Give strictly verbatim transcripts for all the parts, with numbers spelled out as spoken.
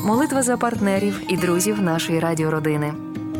Молитва за партнерів і друзів нашої радіородини.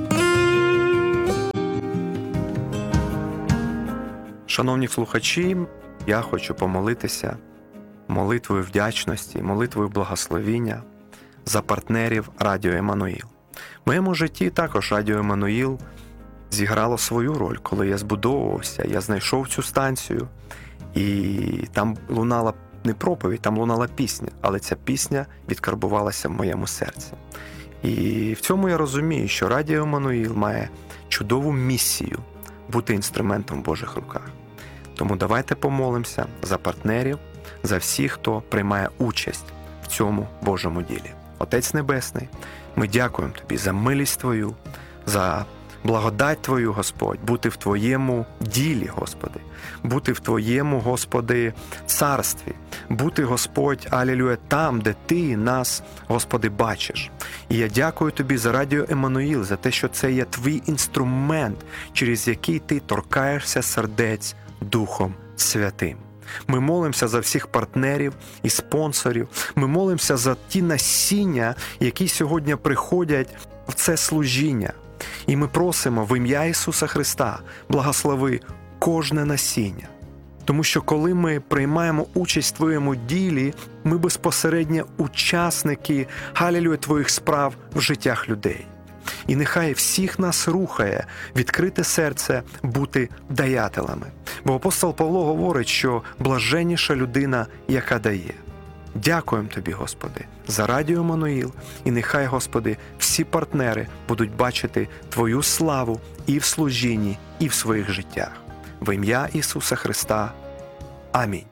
Шановні слухачі, я хочу помолитися молитвою вдячності, молитвою благословіння за партнерів Радіо Еммануїл. В моєму житті також Радіо Еммануїл зіграло свою роль, коли я збудовувався, я знайшов цю станцію, і там лунала не проповідь, там лунала пісня, але ця пісня відкарбувалася в моєму серці. І в цьому я розумію, що Радіо Еммануїл має чудову місію бути інструментом в Божих руках. Тому давайте помолимося за партнерів, за всіх, хто приймає участь в цьому Божому ділі. Отець Небесний, ми дякуємо Тобі за милість Твою, за благодать Твою, Господь, бути в Твоєму ділі, Господи, бути в Твоєму, Господи, царстві, бути, Господь, алілюя, там, де Ти нас, Господи, бачиш. І я дякую Тобі за Радіо Еммануїл, за те, що це є Твій інструмент, через який Ти торкаєшся сердець Духом Святим. Ми молимося за всіх партнерів і спонсорів. Ми молимося за ті насіння, які сьогодні приходять в це служіння. І ми просимо в ім'я Ісуса Христа, благослови кожне насіння. Тому що коли ми приймаємо участь в Твоєму ділі, ми безпосередньо учасники, халілюя, Твоїх справ в життях людей. І нехай всіх нас рухає відкрите серце бути даятелями. Бо апостол Павло говорить, що блаженніша людина, яка дає. Дякуємо Тобі, Господи, за Радіо Еммануїл, і нехай, Господи, всі партнери будуть бачити Твою славу і в служінні, і в своїх життях. В ім'я Ісуса Христа. Амінь.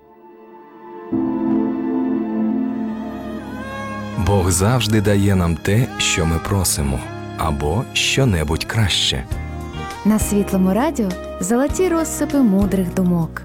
Бог завжди дає нам те, що ми просимо, або що-небудь краще. На Світлому радіо золоті розсипи мудрих думок.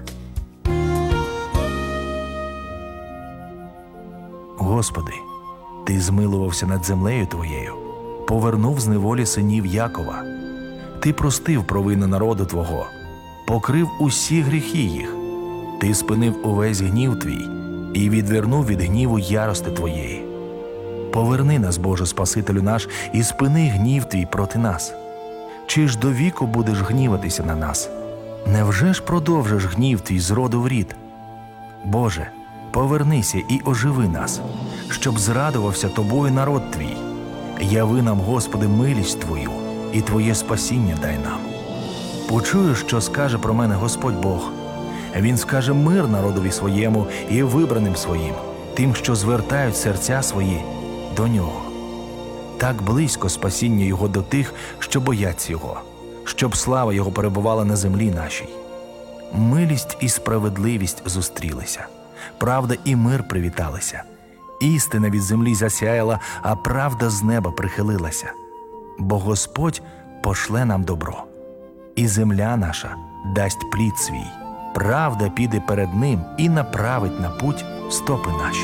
Господи, Ти змилувався над землею Твоєю, повернув з неволі синів Якова. Ти простив провини народу Твого, покрив усі гріхи їх. Ти спинив увесь гнів Твій і відвернув від гніву ярости Твоєї. Поверни нас, Боже Спасителю наш, і спини гнів Твій проти нас. Чи ж до віку будеш гніватися на нас? Невже ж продовжиш гнів Твій з роду в рід? Боже, повернися і оживи нас, щоб зрадувався Тобою народ Твій. Яви нам, Господи, милість Твою, і Твоє спасіння дай нам. Почую, що скаже про мене Господь Бог. Він скаже мир народові своєму і вибраним своїм, тим, що звертають серця свої до Нього. Так близько спасіння Його до тих, що бояться Його, щоб слава Його перебувала на землі нашій. Милість і справедливість зустрілися, правда і мир привіталися. Істина від землі засяяла, а правда з неба прихилилася. Бо Господь пошле нам добро, і земля наша дасть плід свій. Правда піде перед Ним і направить на путь стопи наші.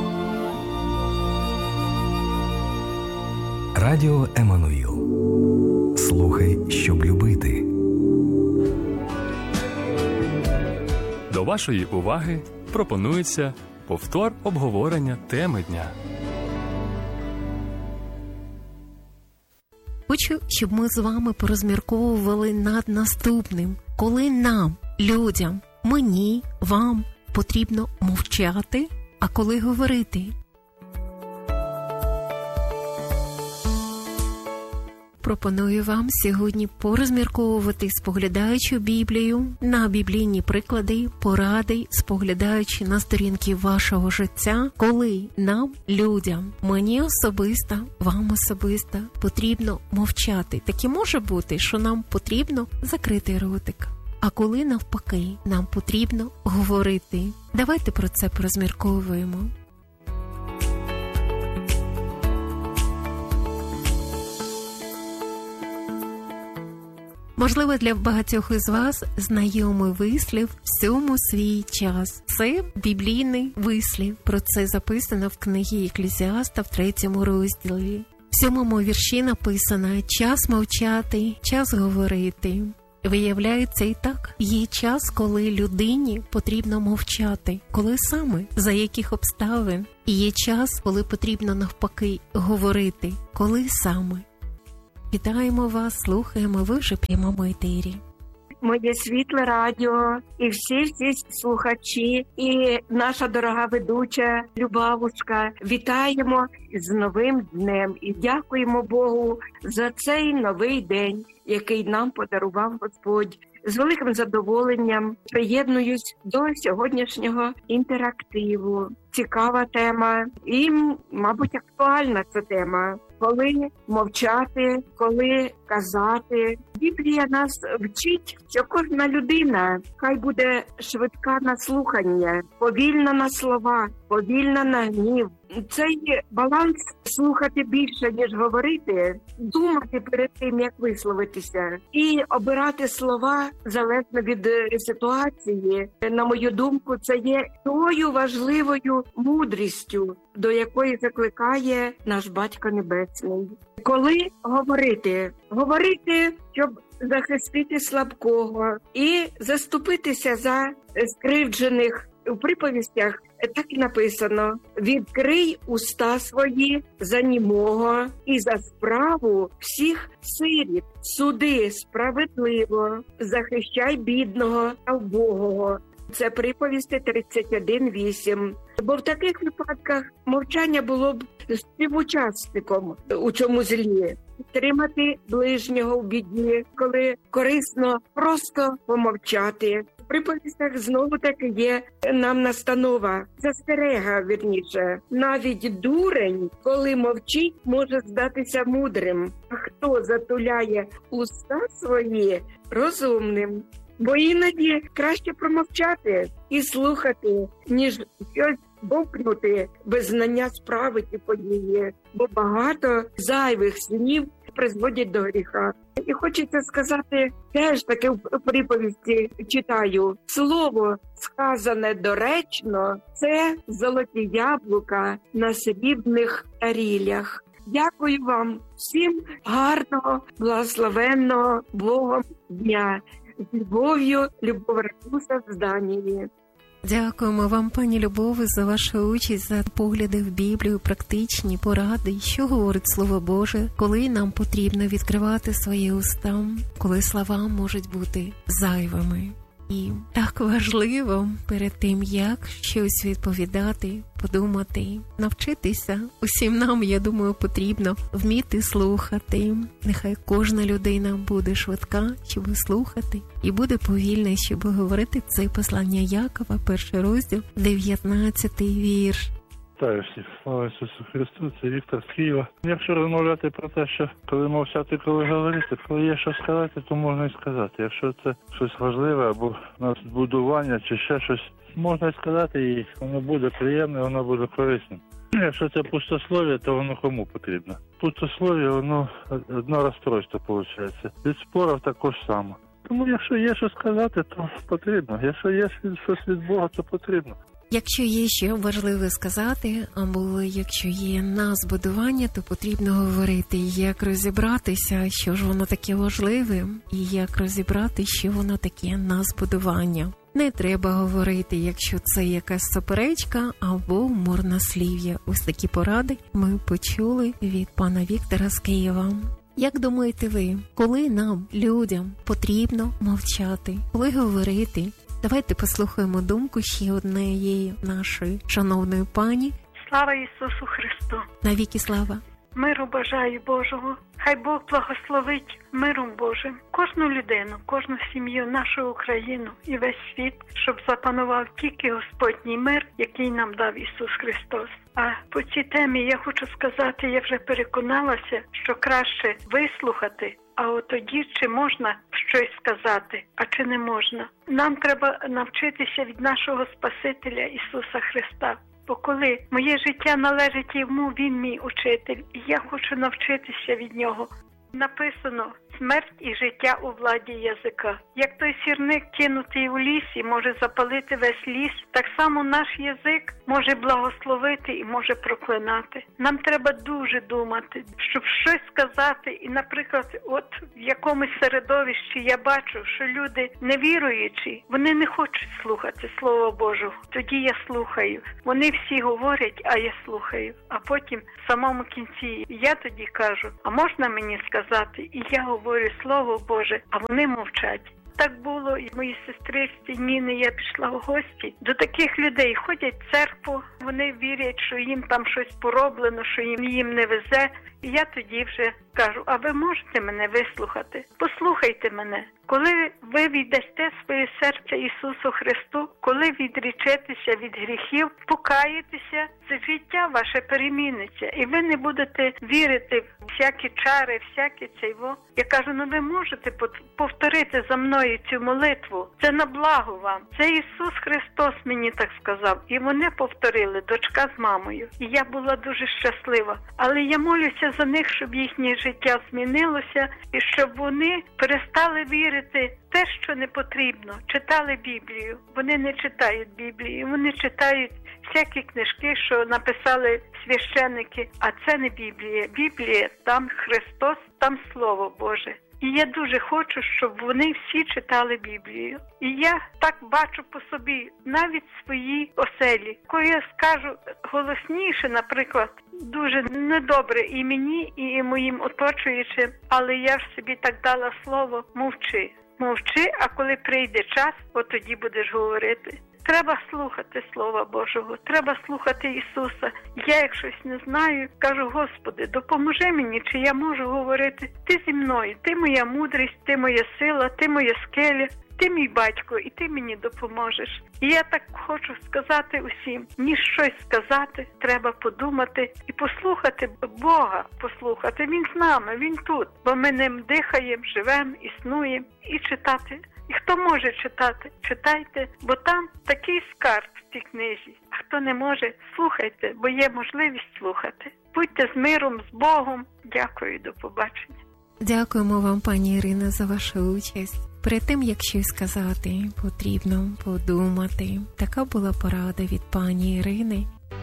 Радіо Еммануїл. Слухай, щоб любити. До вашої уваги пропонується повтор обговорення теми дня. Хочу, щоб ми з вами порозмірковували над наступним. Коли нам, людям, мені, вам потрібно мовчати, а коли говорити? Пропоную вам сьогодні порозмірковувати, споглядаючи Біблію, на біблійні приклади, поради, споглядаючи на сторінки вашого життя, коли нам, людям, мені особисто, вам особисто потрібно мовчати. Таке може бути, що нам потрібно закрити ротик. А коли навпаки, нам потрібно говорити. Давайте про це порозмірковуємо. Можливо, для багатьох із вас знайомий вислів «всьому свій час». Це біблійний вислів. Про це записано в книгі Екклезіаста в третьому розділі. В сьомому вірші написано «час мовчати, час говорити». Виявляється і так. Є час, коли людині потрібно мовчати. Коли саме? За яких обставин? І є час, коли потрібно навпаки говорити. Коли саме? Вітаємо вас, слухаємо, ви вже в прямому етері. Моє світле радіо, і всі-всі слухачі, і наша дорога ведуча Любавушка. Вітаємо з новим днем і дякуємо Богу за цей новий день, який нам подарував Господь. З великим задоволенням приєднуюсь до сьогоднішнього інтерактиву. Цікава тема і, мабуть, актуальна ця тема. Коли мовчати, коли казати. Біблія нас вчить, що кожна людина хай буде швидка на слухання, повільна на слова, повільна на гнів. Цей баланс слухати більше, ніж говорити, думати перед тим, як висловитися, і обирати слова залежно від ситуації. На мою думку, це є тою важливою мудрістю, до якої закликає наш Батько Небесний. Коли говорити? Говорити, щоб захистити слабкого і заступитися за скривджених. У приповістях так і написано: «Відкрий уста свої за німого і за справу всіх сиріт, суди справедливо, захищай бідного та вбогого». Це приповісти тридцять один вісім. Бо в таких випадках мовчання було б співучасником у цьому злі. Тримати ближнього в біді, коли корисно просто помовчати. В приповістях знову-таки є нам настанова, застерега, вірніше. Навіть дурень, коли мовчить, може здатися мудрим. А хто затуляє уста свої, розумним. Бо іноді краще промовчати і слухати, ніж щось бовкнути без знання справи ті події. Бо багато зайвих слів призводять до гріха. І хочеться сказати, теж таке в приповісті читаю, слово сказане доречно – це золоті яблука на срібних тарілях. Дякую вам всім гарного, благословенного Богом дня. З любов'ю, Любов Радуса з Данії. Дякуємо вам, пані Любові, за вашу участь, за погляди в Біблію, практичні поради, що говорить Слово Боже, коли нам потрібно відкривати свої уста, коли слова можуть бути зайвими. І так важливо перед тим, як щось відповідати, подумати, навчитися. Усім нам, я думаю, потрібно вміти слухати. Нехай кожна людина буде швидка, щоб слухати, і буде повільна, щоб говорити. Це послання Якова, перший розділ, дев'ятнадцятий вірш. Вітаю всіх. Слава Ісусу Христу, це Віктор з Києва. Якщо розмовляти про те, що коли мовчати, коли говорити, коли є що сказати, то можна і сказати. Якщо це щось важливе або надбудування чи ще щось, можна і сказати, і воно буде приємне, воно буде корисним. Якщо це пустослов'я, то воно кому потрібно? Пустослов'я, воно одно розстройство виходить. Від спорів також само. Тому якщо є що сказати, то потрібно. Якщо є щось від Бога, то потрібно. Якщо є що важливе сказати, або якщо є назбудування, то потрібно говорити, як розібратися, що ж воно таке важливе, і як розібрати, що воно таке назбудування. Не треба говорити, якщо це якась суперечка або морнослів'я. Ось такі поради ми почули від пана Віктора з Києва. Як думаєте ви, коли нам, людям, потрібно мовчати, коли говорити? Давайте послухаємо думку ще однієї нашої шановної пані. Слава Ісусу Христу! Навіки слава! Миру бажаю Божого! Хай Бог благословить миром Божим кожну людину, кожну сім'ю, нашу Україну і весь світ, щоб запанував тільки Господній мир, який нам дав Ісус Христос. А по цій темі я хочу сказати, я вже переконалася, що краще вислухати, а от тоді, чи можна щось сказати, а чи не можна. Нам треба навчитися від нашого Спасителя Ісуса Христа. Бо коли моє життя належить йому, він мій учитель, і я хочу навчитися від нього. Написано, смерть і життя у владі язика. Як той сірник, кинутий у лісі, може запалити весь ліс, так само наш язик може благословити і може проклинати. Нам треба дуже думати, щоб щось сказати. І, наприклад, от в якомусь середовищі я бачу, що люди невіруючі, вони не хочуть слухати Слова Божого. Тоді я слухаю. Вони всі говорять, а я слухаю. А потім в самому кінці я тоді кажу, а можна мені сказати? І я говорю Слово Боже, а вони мовчать. Так було і моїй сестричці Ніни, я пішла в гості. До таких людей ходять в церкву, вони вірять, що їм там щось пороблено, що їм, їм не везе. І я тоді вже кажу, а ви можете мене вислухати? Послухайте мене. Коли ви віддасте своє серце Ісусу Христу, коли відречетеся від гріхів, покаєтеся, це життя ваше переміниться. І ви не будете вірити в всякі чари, всякі цейво. Я кажу, ну ви можете повторити за мною цю молитву. Це на благо вам. Це Ісус Христос мені так сказав. І вони повторили, дочка з мамою. І я була дуже щаслива. Але я молюся за них, щоб їхнє життя змінилося і щоб вони перестали вірити те, що не потрібно. Читали Біблію. Вони не читають Біблію. Вони читають всякі книжки, що написали священники. А це не Біблія. Біблія, там Христос, там Слово Боже. І я дуже хочу, щоб вони всі читали Біблію. І я так бачу по собі, навіть свої оселі. Коли я скажу голосніше, наприклад, дуже недобре і мені, і моїм оточуючим, але я ж собі так дала слово «мовчи». Мовчи, а коли прийде час, от тоді будеш говорити. Треба слухати Слова Божого, треба слухати Ісуса. Я, як щось не знаю, кажу, Господи, допоможи мені, чи я можу говорити. Ти зі мною, ти моя мудрість, ти моя сила, ти моя скеля, ти мій батько, і ти мені допоможеш. І я так хочу сказати усім, ніж щось сказати, треба подумати і послухати Бога, послухати. Він з нами, Він тут, бо ми ним дихаємо, живемо, існуємо і читати. І хто може читати, читайте, бо там такий скарб в цій книзі. А хто не може, слухайте, бо є можливість слухати. Будьте з миром, з Богом. Дякую, до побачення. Дякуємо вам, пані Ірино, за вашу участь. Перед тим, як щось сказати, потрібно подумати. Така була порада від пані Ірини.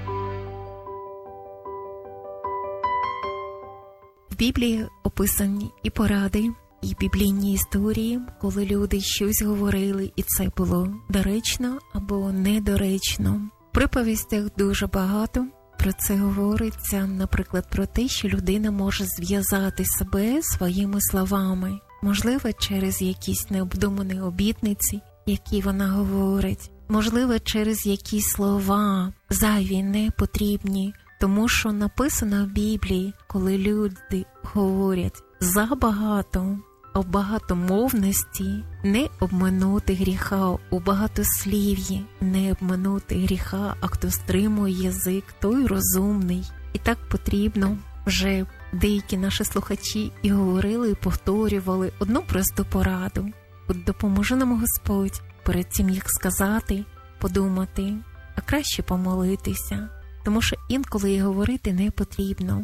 В Біблії описані і поради, і біблійні історії, коли люди щось говорили, і це було доречно або недоречно. В приповістях дуже багато про це говориться, наприклад, про те, що людина може зв'язати себе своїми словами, можливо, через якісь необдумані обітниці, які вона говорить, можливо, через якісь слова зайві, непотрібні, тому що написано в Біблії, коли люди говорять забагато, у багатомовності не обминути гріха, у багатослів'ї не обминути гріха, а хто стримує язик, той розумний. І так потрібно, вже деякі наші слухачі і говорили, і повторювали одну просту пораду. От допоможе нам Господь перед тим, як сказати, подумати, а краще помолитися, тому що інколи і говорити не потрібно.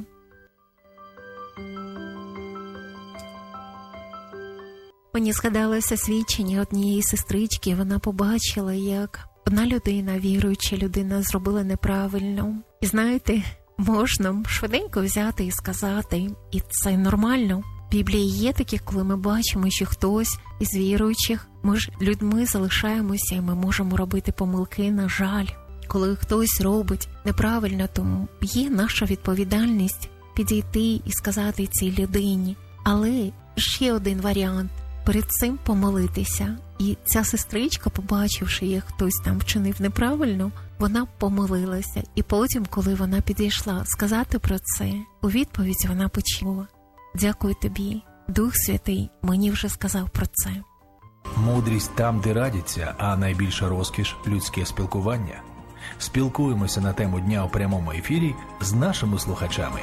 Мені згадалося свідчення однієї сестрички. Вона побачила, як одна людина, віруюча людина, зробила неправильно. І знаєте, можна швиденько взяти і сказати, і це нормально. В Біблії є такі, коли ми бачимо, що хтось із віруючих, ми ж людьми залишаємося, і ми можемо робити помилки, на жаль. Коли хтось робить неправильно, то є наша відповідальність підійти і сказати цій людині. Але ще один варіант – перед цим помолитися. І ця сестричка, побачивши, як хтось там вчинив неправильно, вона помолилася. І потім, коли вона підійшла сказати про це, у відповідь вона почула: «Дякую тобі, Дух Святий мені вже сказав про це». Мудрість там, де радяться, а найбільша розкіш – людське спілкування. Спілкуємося на тему дня у прямому ефірі з нашими слухачами.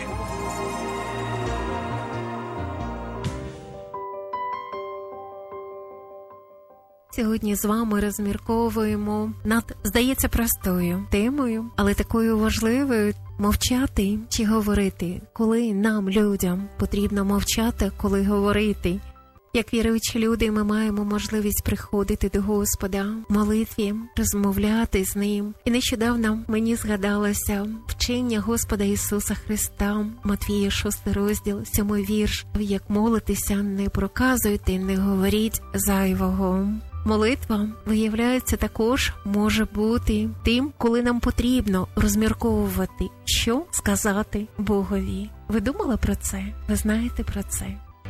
Сьогодні з вами розмірковуємо над, здається, простою темою, але такою важливою – мовчати чи говорити. Коли нам, людям, потрібно мовчати, коли говорити. Як віруючі люди, ми маємо можливість приходити до Господа в молитві, розмовляти з Ним. І нещодавно мені згадалося вчення Господа Ісуса Христа, Матвія шостий розділ, сьомий вірш. Як молитеся, не проказуйте, не говоріть зайвого. Молитва, виявляється, також може бути тим, коли нам потрібно розмірковувати, що сказати Богові. Ви думали про це? Ви знаєте про це?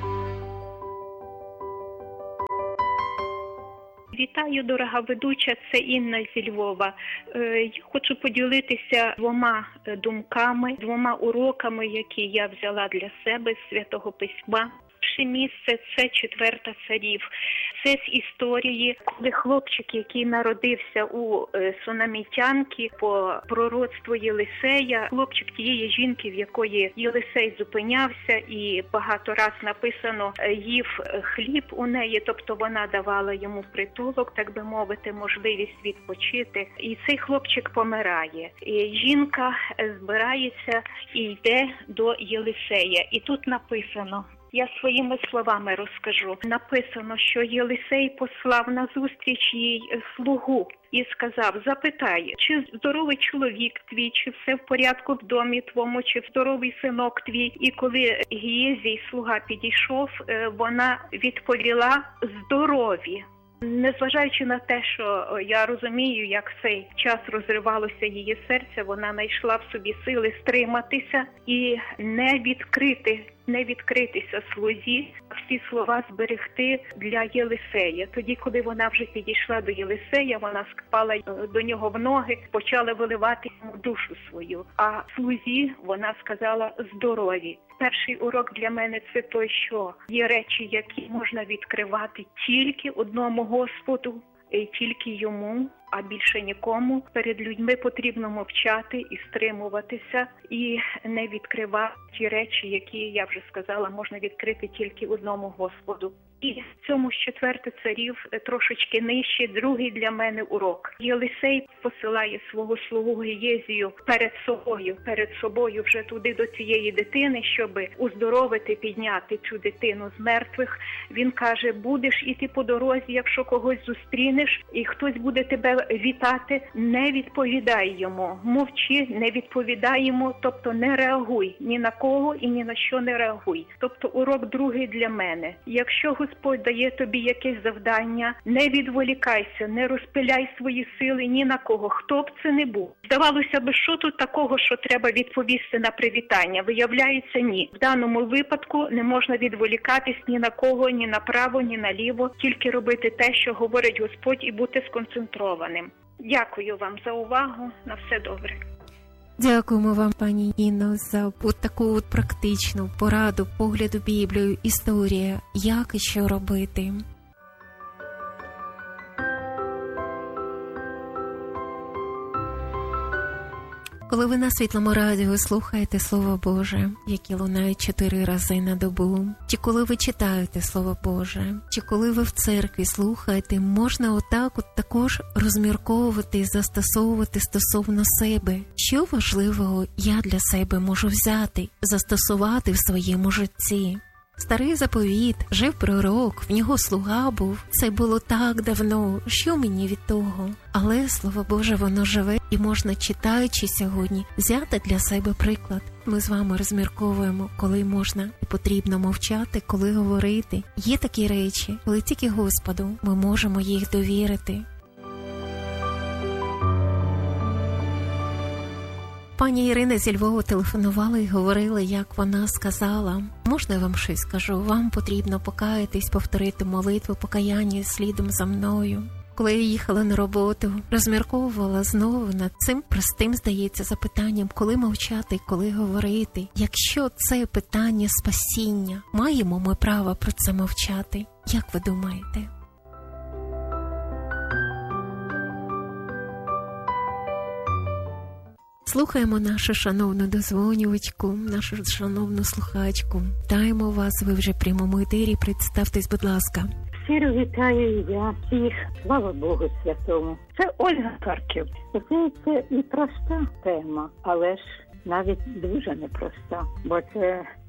Вітаю, дорога ведуча, це Інна зі Львова. Я хочу поділитися двома думками, двома уроками, які я взяла для себе з Святого Письма. Перше місце – це четверта царів. Це з історії, коли хлопчик, який народився у Сунамітянки по пророцтву Єлисея, хлопчик тієї жінки, в якої Єлисей зупинявся і багато раз написано їв хліб у неї, тобто вона давала йому притулок, так би мовити, можливість відпочити. І цей хлопчик помирає. І жінка збирається і йде до Єлисея. І тут написано, я своїми словами розкажу. Написано, що Єлисей послав на зустріч їй слугу і сказав, запитай, чи здоровий чоловік твій, чи все в порядку в домі твому, чи здоровий синок твій. І коли Гієзій, слуга, підійшов, вона відповіла, здорові. Незважаючи на те, що я розумію, як в цей час розривалося її серце, вона знайшла в собі сили стриматися і не відкрити, не відкритися слузі, всі слова зберегти для Єлисея. Тоді, коли вона вже підійшла до Єлисея, вона скипала до нього в ноги, почала виливати йому душу свою. А слузі вона сказала здорові. Перший урок для мене – це той, що є речі, які можна відкривати тільки одному Господу, і тільки йому, а більше нікому. Перед людьми потрібно мовчати і стримуватися, і не відкривати ті речі, які, я вже сказала, можна відкрити тільки одному Господу. І в цьому з четверти царів трошечки нижче, другий для мене урок. Єлисей посилає свого слугу Гієзію перед собою, перед собою вже туди до цієї дитини, щоб уздоровити, підняти цю дитину з мертвих. Він каже, будеш іти по дорозі, якщо когось зустрінеш, і хтось буде тебе вітати, не відповідай йому, мовчи, не відповідай йому, тобто не реагуй ні на кого і ні на що не реагуй. Тобто урок другий для мене. Якщо Господь дає тобі якесь завдання, не відволікайся, не розпиляй свої сили ні на кого, хто б це не був. Здавалося б, що тут такого, що треба відповісти на привітання? Виявляється, ні. В даному випадку не можна відволікатись ні на кого, ні направо, ні наліво, тільки робити те, що говорить Господь, і бути сконцентрованим. Дякую вам за увагу. На все добре. Дякуємо вам, пані Інно, за от таку от практичну пораду, погляд у Біблію, історія, як і що робити. Коли ви на Світлому радіо слухаєте Слово Боже, яке лунає чотири рази на добу, чи коли ви читаєте Слово Боже, чи коли ви в церкві слухаєте, можна отак от також розмірковувати і застосовувати стосовно себе. Що важливого я для себе можу взяти, застосувати в своєму житті? Старий заповіт, жив пророк, в нього слуга був. Це було так давно, що мені від того? Але, Слово Боже, воно живе і можна, читаючи сьогодні, взяти для себе приклад. Ми з вами розмірковуємо, коли можна і потрібно мовчати, коли говорити. Є такі речі, коли тільки Господу ми можемо їх довірити. Пані Ірина зі Львова телефонувала і говорила, як вона сказала. Можна я вам щось скажу? Вам потрібно покаятись, повторити молитву покаяння слідом за мною. Коли я їхала на роботу, розмірковувала знову над цим простим, здається, запитанням, коли мовчати, коли говорити. Якщо це питання спасіння, маємо ми право про це мовчати? Як ви думаєте? Слухаємо нашу шановну дозвонювачку, нашу шановну слухачку. Вітаємо вас, ви вже в прямому етері. Представтесь, будь ласка. Щиро вітаю я всіх, слава Богу Святому. Це Ольга Харків. Це і проста тема, але ж навіть дуже непроста, бо це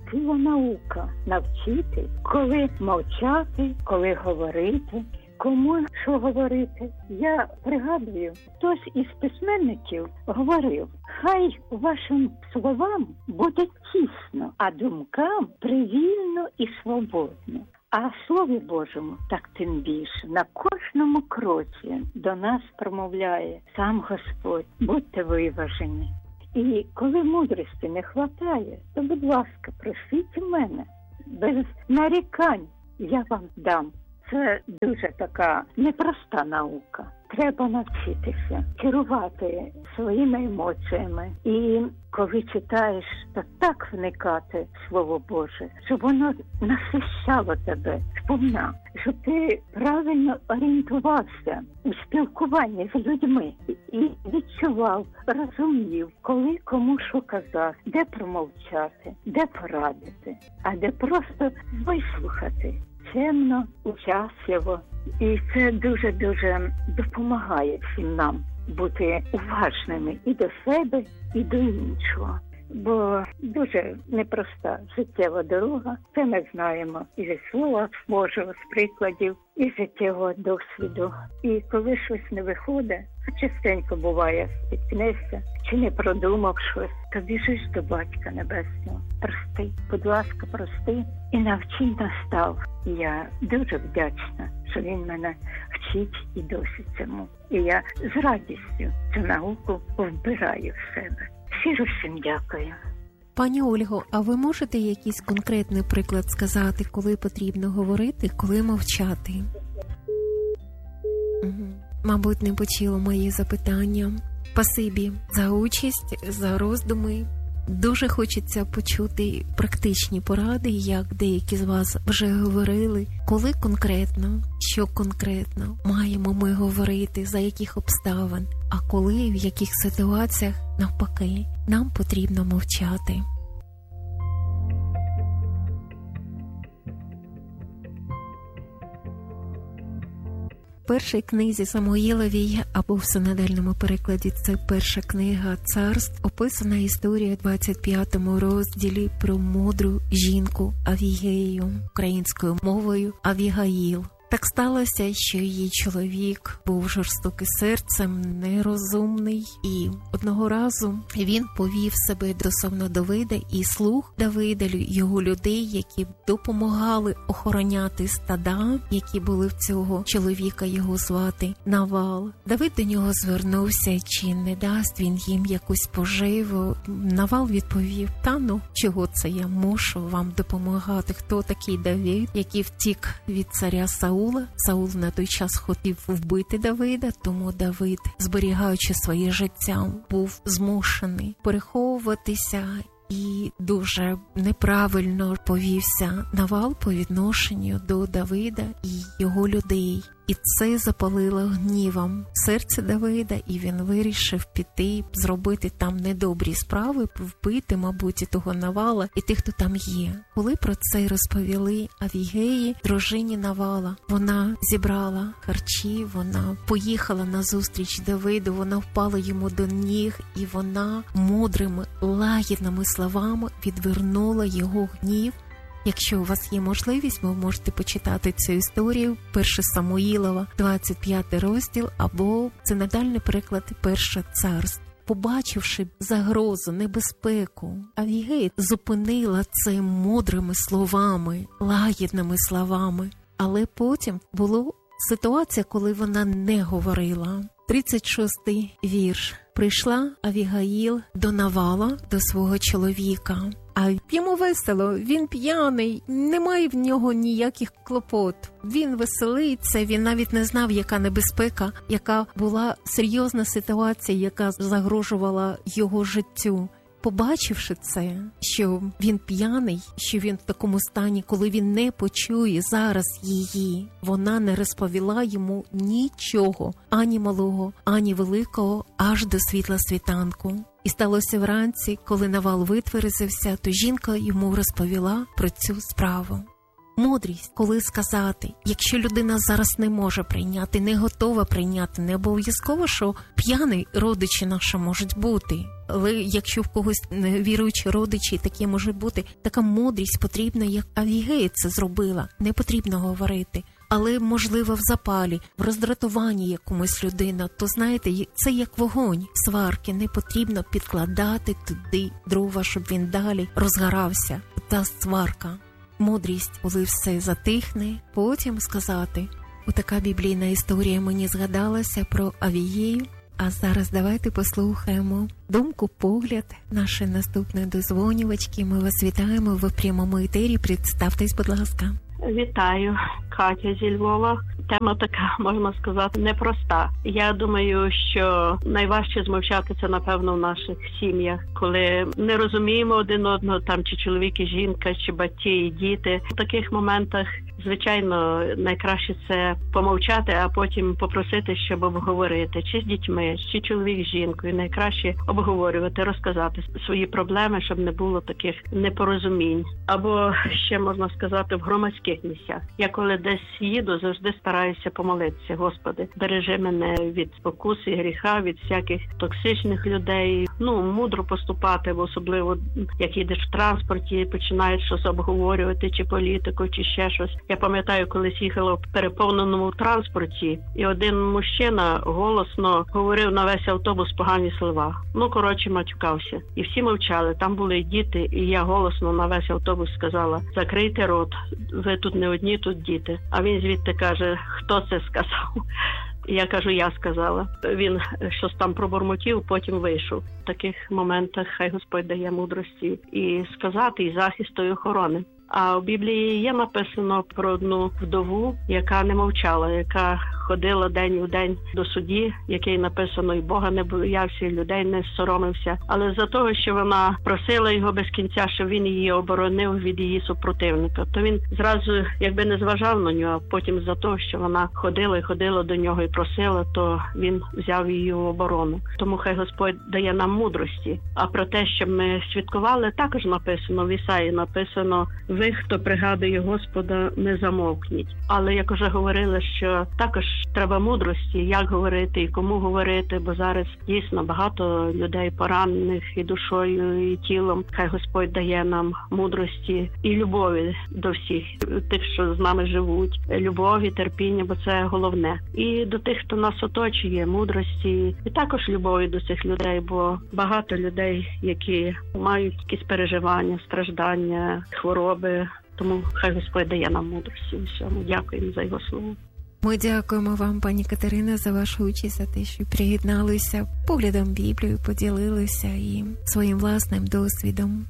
властива наука навчити, коли мовчати, коли говорити, кому що говорити. Я пригадую, хтось із письменників говорив: хай вашим словам буде тісно, а думкам привільно і свободно. А в Слові Божому так тим більше. На кожному кроці до нас промовляє сам Господь: будьте виважені. І коли мудрості не хватає, то, будь ласка, просіть у мене. Без нарікань я вам дам. Це дуже така непроста наука. Треба навчитися керувати своїми емоціями. І коли читаєш, то так вникати в Слово Боже, щоб воно насищало тебе сповна, щоб ти правильно орієнтувався у спілкуванні з людьми і відчував, розумів, коли кому що казати, де промовчати, де порадити, а де просто вислухати. Чемно, учасливо. І це дуже-дуже допомагає всім нам бути уважними і до себе, і до іншого. Бо дуже непроста життєва дорога. Це ми знаємо і зі Слова Божого, з прикладів, і з життєвого досвіду. І коли щось не виходить, а частенько буває, спіткнешся, чи не продумав щось, то біжиш до Батька Небесного. Прости, будь ласка, прости і навчи настав. І я дуже вдячна, що він мене вчить і досі цьому. І я з радістю цю науку вбираю в себе. Щиро всім дякую. Пані Ольго, а ви можете якийсь конкретний приклад сказати, коли потрібно говорити, коли мовчати? Угу. Мабуть, не почула мої запитання. Спасибі за участь, за роздуми. Дуже хочеться почути практичні поради, як деякі з вас вже говорили, коли конкретно, що конкретно маємо ми говорити, за яких обставин, а коли, в яких ситуаціях, навпаки, нам потрібно мовчати. В першій книзі Самуїловій, або в синодальному перекладі це перша книга Царств, описана історія в двадцять п'ятому розділі про мудру жінку Авігею, українською мовою Авігаїл. Так сталося, що її чоловік був жорстокий серцем, нерозумний, і одного разу він повів себе стосовно Давида і слуг Давида, його людей, які допомагали охороняти стада, які були в цього чоловіка, його звати Навал. Давид до нього звернувся, чи не дасть він їм якусь поживу. Навал відповів: та ну, чого це я мушу вам допомагати? Хто такий Давид, який втік від царя Саула? Саул на той час хотів вбити Давида, тому Давид, зберігаючи своє життя, був змушений переховуватися і дуже неправильно повівся Навал по відношенню до Давида і його людей. І це запалило гнівом серце Давида, і він вирішив піти, зробити там недобрі справи, вбити, мабуть, і того Навала, і тих, хто там є. Коли про це розповіли Авігеї, дружині Навала, вона зібрала харчі, вона поїхала на зустріч Давиду, вона впала йому до ніг, і вона мудрими, лагідними словами відвернула його гнів. Якщо у вас є можливість, ви можете почитати цю історію, перше Самуїлова, двадцять п'ятий розділ, або синодальний переклад перше Царств. Побачивши загрозу, небезпеку, Авігея зупинила це мудрими словами, лагідними словами. Але потім була ситуація, коли вона не говорила. тридцять шостий вірш. Прийшла Авігаїл до Навала, до свого чоловіка. А йому весело, він п'яний, немає в нього ніяких клопот. Він веселиться, він навіть не знав, яка небезпека, яка була серйозна ситуація, яка загрожувала його життю. Побачивши це, що він п'яний, що він в такому стані, коли він не почує зараз її, вона не розповіла йому нічого, ані малого, ані великого, аж до світла світанку. І сталося вранці, коли Навал витверезився, то жінка йому розповіла про цю справу. Мудрість, коли сказати, якщо людина зараз не може прийняти, не готова прийняти, не обов'язково, що п'яний родичі наші можуть бути. Але якщо в когось невіруючі родичі, таке може бути, така мудрість потрібна, як Авігея це зробила. Не потрібно говорити. Але, можливо, в запалі, в роздратуванні якомусь людина, то, знаєте, це як вогонь сварки. Не потрібно підкладати туди дрова, щоб він далі розгорався. Та сварка. Мудрість, коли все затихне, потім сказати. Отака біблійна історія мені згадалася про Авігею. А зараз давайте послухаємо думку, погляд нашої наступної дозвонювачки. Ми вас вітаємо в прямому етері. Представтесь, будь ласка. Вітаю, Катя зі Львова. Тема така, можна сказати, непроста. Я думаю, що найважче змовчати це, напевно, в наших сім'ях, коли не розуміємо один одного, там чи чоловік і жінка, чи батьки і діти. В таких моментах, звичайно, найкраще це помовчати, а потім попросити, щоб обговорити, чи з дітьми, чи чоловік з жінкою. Найкраще обговорювати, розказати свої проблеми, щоб не було таких непорозумінь. Або ще, можна сказати, в громадських місцях. Я коли десь їду, завжди стараюся помолитися. Господи, бережи мене від спокуси, гріха, від всяких токсичних людей. Ну, мудро поступати, особливо як їдеш в транспорті, починають щось обговорювати, чи політику, чи ще щось. Я пам'ятаю, колись їхала в переповненому транспорті, і один мужчина голосно говорив на весь автобус погані слова. Ну, коротше, матюкався. І всі мовчали. Там були і діти, і я голосно на весь автобус сказала: закрийте рот, ви тут не одні, тут діти. А він звідти каже: хто це сказав? Я кажу: я сказала. Він щось там пробурмотів, потім вийшов. В таких моментах хай Господь дає мудрості і сказати, і захисту, і охорони. А в Біблії є написано про одну вдову, яка не мовчала, яка ходила день у день до судді, який написано: і Бога не боявся, і людей не соромився. Але за того, що вона просила його без кінця, щоб він її оборонив від її супротивника, то він зразу якби не зважав на нього, а потім за того, що вона ходила і ходила до нього і просила, то він взяв її в оборону. Тому хай Господь дає нам мудрості. А про те, щоб ми святкували, також написано в Ісаї, написано: ви, хто пригадує Господа, не замовкніть. Але, як уже говорили, що також треба мудрості, як говорити і кому говорити, бо зараз дійсно багато людей поранених і душою, і тілом. Хай Господь дає нам мудрості і любові до всіх, тих, що з нами живуть. Любові, терпіння, бо це головне. І до тих, хто нас оточує, мудрості, і також любові до цих людей, бо багато людей, які мають якісь переживання, страждання, хвороби. Тому хай Господь дає нам мудрості у всьому. Дякуємо за його слово. Ми дякуємо вам, пані Катерина, за вашу участь, за те, що приєдналися поглядом Біблію, поділилися і своїм власним досвідом.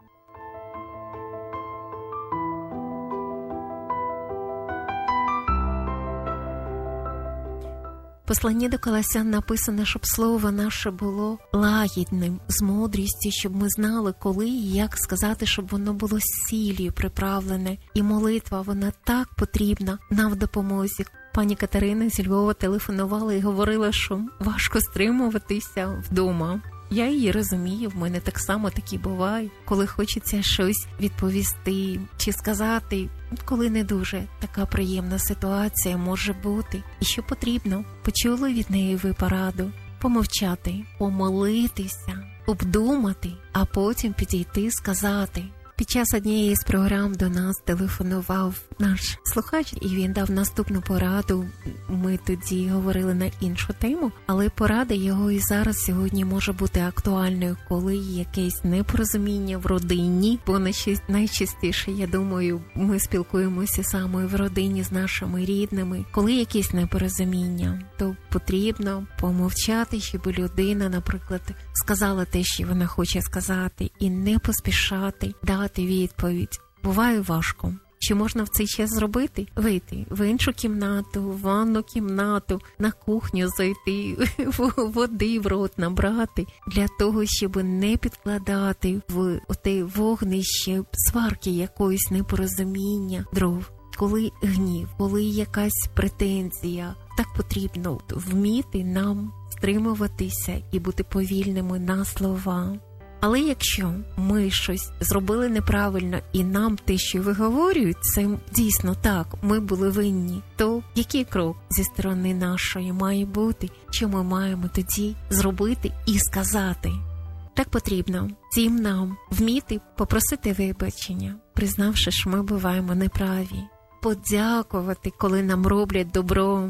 В посланні до Колосян написано, щоб слово наше було лагідним, з мудрістю, щоб ми знали, коли і як сказати, щоб воно було сіллю приправлене. І молитва, вона так потрібна нам в допомозі. Пані Катерина зі Львова телефонувала і говорила, що важко стримуватися вдома. Я її розумію, в мене так само такі буває, коли хочеться щось відповісти чи сказати, коли не дуже така приємна ситуація може бути. І що потрібно? Почули від неї ви пораду? Помовчати, помолитися, обдумати, а потім підійти, сказати. Під час однієї з програм до нас телефонував наш слухач, і він дав наступну пораду. Ми тоді говорили на іншу тему, але порада його і зараз сьогодні може бути актуальною, коли якесь непорозуміння в родині, бо найчастіше, я думаю, ми спілкуємося саме в родині з нашими рідними. Коли якесь непорозуміння, то потрібно помовчати, щоб людина, наприклад, сказала те, що вона хоче сказати, і не поспішати дати відповідь. Буває важко. Що можна в цей час зробити? Вийти в іншу кімнату, в ванну кімнату, на кухню зайти, води в рот набрати, для того, щоб не підкладати в оте вогнище сварки, якоїсь непорозуміння, дров. Коли гнів, коли якась претензія, так потрібно вміти нам стримуватися і бути повільними на слова. Але якщо ми щось зробили неправильно і нам те, що виговорюють, це дійсно так, ми були винні, то який крок зі сторони нашої має бути, що ми маємо тоді зробити і сказати? Так потрібно всім нам вміти попросити вибачення, признавши, що ми буваємо неправі, подякувати, коли нам роблять добро.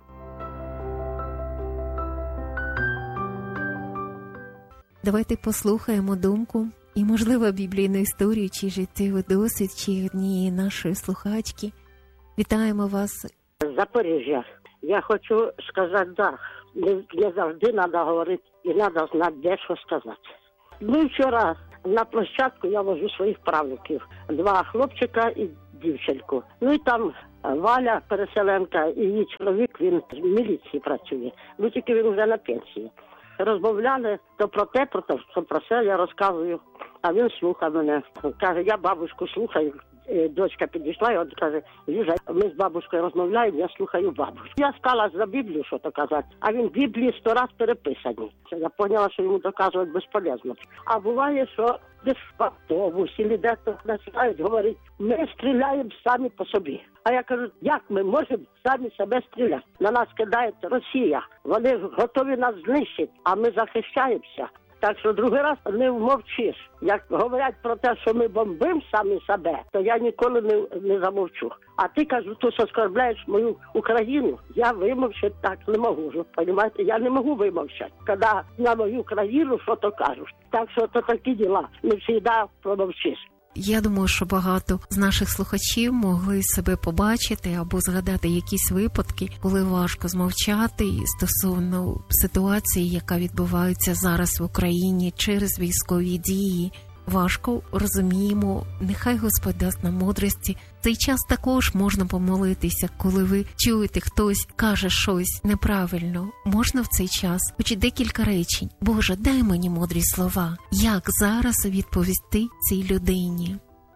Давайте послухаємо думку і, можливо, біблійну історію чи життєвий досвід чи однієї нашої слухачки. Вітаємо вас. Запоріжжя. Я хочу сказати, да, не, не завжди треба говорити і треба знати, де що сказати. Ну, вчора на площадку я вожу своїх правнуків. Два хлопчика і дівчинку. Ну і там Валя, переселенка, і її чоловік, він в міліції працює. Ну, тільки він вже на пенсії. Розмовляли то про те, про те, що про це я розказую. А він слухав мене. Каже, я бабушку слухаю. Дочка підійшла і от каже, Южа, ми з бабушкою розмовляємо, я слухаю бабушку. Я стала за Біблію, що то казати, а він в Біблії сто раз переписані. Я поняла, що йому доказувати безполезно. А буває, що десь в автобусі, де-то починають говорити, ми стріляємо самі по собі. А я кажу, як ми можемо самі себе стріляти? На нас кидає Росія, вони готові нас знищити, а ми захищаємося. Так що другий раз не вмовчиш. Як говорять про те, що ми бомбимо самі себе, то я ніколи не, не замовчу. А ти, кажу, ти оскорбляєш мою Україну, я вимовчати так не можу. Понимаєте? Я не можу вимовчати, коли на мою країну що-то кажуть. Так що то такі діла, не завжди промовчиш. Я думаю, що багато з наших слухачів могли себе побачити або згадати якісь випадки, коли важко змовчати стосовно ситуації, яка відбувається зараз в Україні через військові дії. Важко, розуміємо, нехай Господь дасть нам мудрості. В цей час також можна помолитися, коли ви чуєте, хтось каже щось неправильно. Можна в цей час хоч декілька речень. Боже, дай мені мудрі слова. Як зараз відповісти цій людині?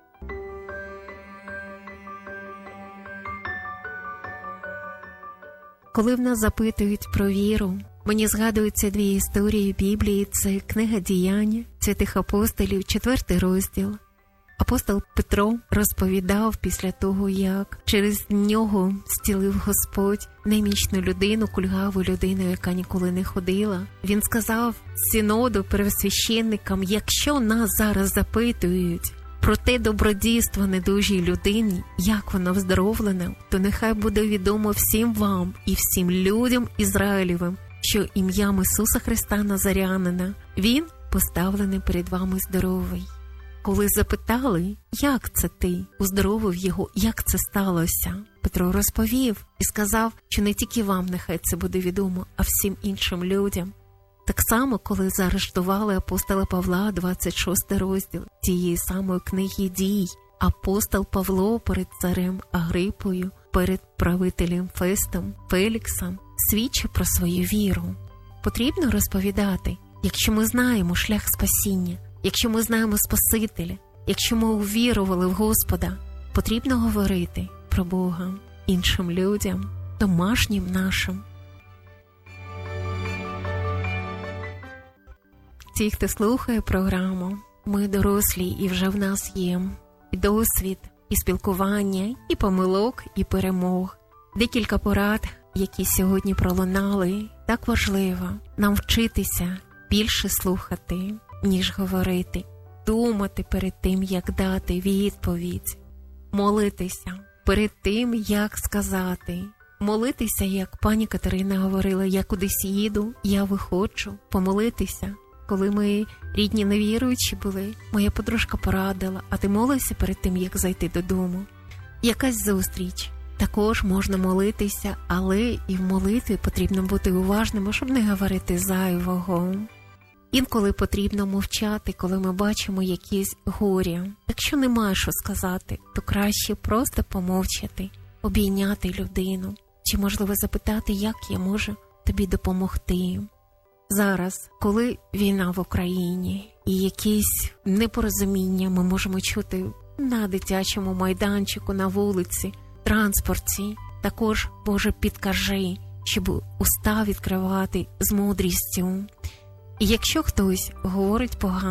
Коли в нас запитують про віру, мені згадуються дві історії Біблії. Це книга «Діяння» святих апостолів, четвертий розділ. Апостол Петро розповідав після того, як через нього зцілив Господь немічну людину, кульгаву людину, яка ніколи не ходила. Він сказав синоду, первосвященникам, якщо нас зараз запитують про те добродійство недужій людині, як вона вздоровлена, то нехай буде відомо всім вам і всім людям Ізраїлевим, що ім'ям Ісуса Христа Назарянина Він поставлений перед вами здоровий. Коли запитали, як це ти уздоровив його, як це сталося, Петро розповів і сказав, що не тільки вам нехай це буде відомо, а всім іншим людям. Так само, коли заарештували апостола Павла, двадцять шостий розділ тієї самої книги «Дій», апостол Павло перед царем Агрипою, перед правителем Фестом, Феліксом свідчив про свою віру. Потрібно розповідати, якщо ми знаємо шлях спасіння, якщо ми знаємо Спасителя, якщо ми увірували в Господа, потрібно говорити про Бога іншим людям, домашнім нашим. Ті, хто слухає програму, ми дорослі і вже в нас є і досвід, і спілкування, і помилок, і перемог. Декілька порад, які сьогодні пролунали, так важливо нам вчитися більше слухати, ніж говорити, думати перед тим, як дати відповідь, молитися перед тим, як сказати, молитися, як пані Катерина говорила, я кудись їду, я виходжу, помолитися. Коли ми рідні невіруючі були, моя подружка порадила, а ти молився перед тим, як зайти додому. Якась зустріч. Також можна молитися, але і в молитві потрібно бути уважними, щоб не говорити зайвого. Інколи потрібно мовчати, коли ми бачимо якісь горя. Якщо немає що сказати, то краще просто помовчати, обійняти людину. Чи можливо запитати, як я можу тобі допомогти. Зараз, коли війна в Україні і якісь непорозуміння ми можемо чути на дитячому майданчику, на вулиці, транспорті, також, Боже, підкажи, щоб уста відкривати з мудрістю. І якщо хтось говорить погане,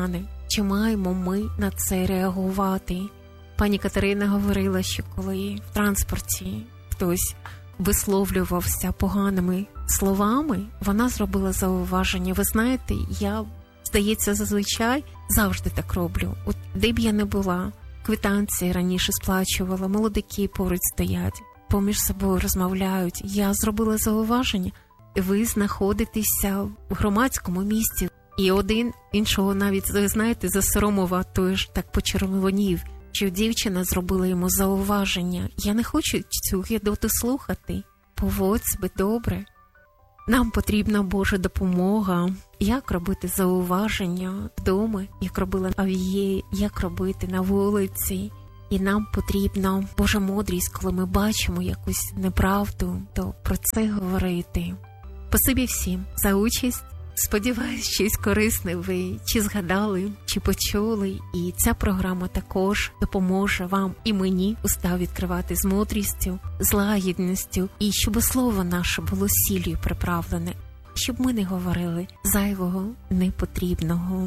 Чи маємо ми на це реагувати? Пані Катерина говорила, що коли в транспорті хтось висловлювався поганими словами, вона зробила зауваження. Ви знаєте, я, здається, зазвичай завжди так роблю. От де б я не була, квитанції раніше сплачувала, молодики поруч стоять, поміж собою розмовляють. Я зробила зауваження. Ви знаходитеся в громадському місці. І один іншого навіть, ви знаєте, засоромив, а той ж так почервонів, що дівчина зробила йому зауваження. Я не хочу цю гидоту слухати. Поводь себе добре. Нам потрібна Божа допомога. Як робити зауваження вдома, як робила Авіє, як робити на вулиці. І нам потрібна Божа мудрість, коли ми бачимо якусь неправду, то про це говорити. Спасибі всім за участь. Сподіваюсь, щось корисне ви чи згадали, чи почули. І ця програма також допоможе вам і мені уста відкривати з мудрістю, з лагідністю. І щоб слово наше було сіллю приправлене. Щоб ми не говорили зайвого, непотрібного.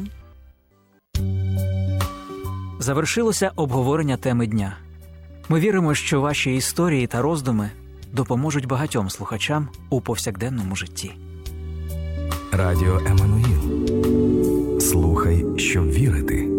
Завершилося обговорення теми дня. Ми віримо, що ваші історії та роздуми допоможуть багатьом слухачам у повсякденному житті. Радіо Еммануїл. Слухай, щоб вірити.